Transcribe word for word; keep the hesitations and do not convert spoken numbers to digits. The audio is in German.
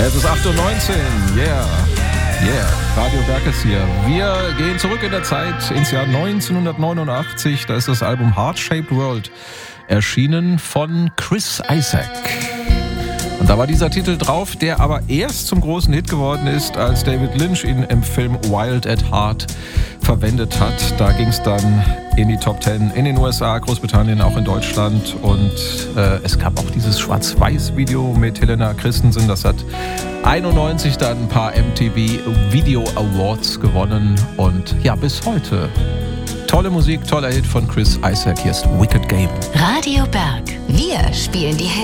Es ist acht Uhr neunzehn, yeah, yeah, Radio Berg ist hier. Wir gehen zurück in der Zeit ins Jahr neunzehnhundertneunundachtzig, da ist das Album Heart-Shaped World erschienen von Chris Isaak. Und da war dieser Titel drauf, der aber erst zum großen Hit geworden ist, als David Lynch ihn im Film Wild at Heart verwendet hat. Da ging es dann in die Top Ten in den U S A, Großbritannien, auch in Deutschland. Und äh, es gab auch dieses Schwarz-Weiß-Video mit Helena Christensen. Das hat einundneunzig dann ein paar M T V Video Awards gewonnen. Und ja, bis heute tolle Musik, toller Hit von Chris Isaak. Hier ist Wicked Game. Radio Berg. Wir spielen die Hits.